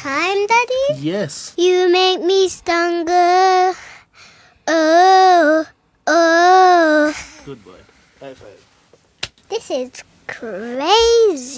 time, Daddy? Yes. You make me stronger. Oh, oh. Good boy. High five. This is crazy.